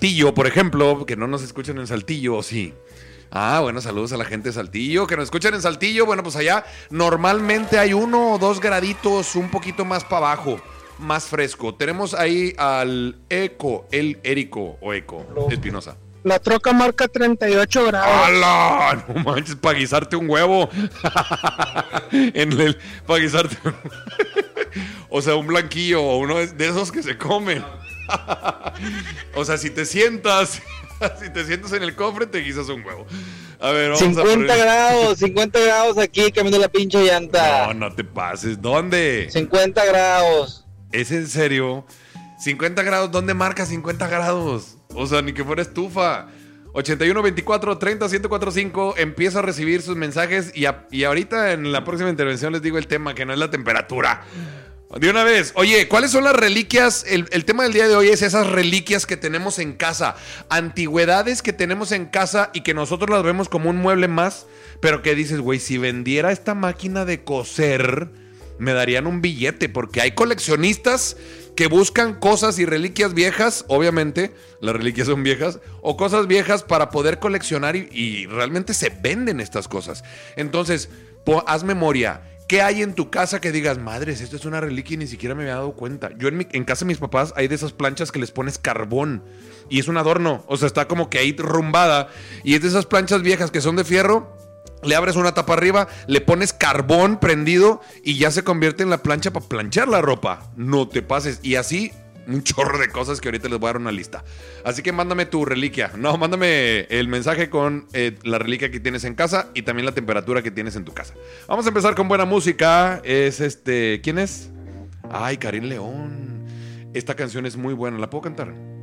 Saltillo, por ejemplo, que no nos escuchan en Saltillo, ¿o sí? Ah, bueno, saludos a la gente de Saltillo, que nos escuchan en Saltillo. Bueno, pues allá normalmente hay 1 o 2 graditos un poquito más para abajo, más fresco. Tenemos ahí al el Érico o Eco Espinosa. La troca marca 38 grados. ¡Hala! No manches, para guisarte un huevo. Para guisarte o sea, un blanquillo o uno de esos que se comen. O sea, si te sientas en el cofre, te guisas un huevo. A ver, vamos 50 grados, 50 grados aquí cambiando la pinche llanta. No, no te pases. ¿Dónde? 50 grados. ¿Es en serio? 50 grados, ¿dónde marca 50 grados? O sea, ni que fuera estufa. 81 24 30 1045. Empieza a recibir sus mensajes y ahorita en la próxima intervención les digo el tema, que no es la temperatura. De una vez, oye, ¿cuáles son las reliquias? El tema del día de hoy es esas reliquias que tenemos en casa, antigüedades que tenemos en casa y que nosotros las vemos como un mueble más, pero que dices, güey, si vendiera esta máquina de coser, me darían un billete, porque hay coleccionistas que buscan cosas y reliquias viejas, obviamente, las reliquias son viejas, o cosas viejas para poder coleccionar y realmente se venden estas cosas. Entonces, haz memoria. ¿Qué hay en tu casa que digas, madres, esto es una reliquia y ni siquiera me había dado cuenta? Yo en casa de mis papás hay de esas planchas que les pones carbón y es un adorno, o sea, está como que ahí rumbada y es de esas planchas viejas que son de fierro. Le abres una tapa arriba, le pones carbón prendido y ya se convierte en la plancha para planchar la ropa. No te pases. Y así un chorro de cosas que ahorita les voy a dar una lista. Así que mándame tu reliquia. No, mándame el mensaje con la reliquia que tienes en casa y también la temperatura que tienes en tu casa. Vamos a empezar con buena música. ¿Quién es? Ay, Karim León. Esta canción es muy buena. ¿La puedo cantar?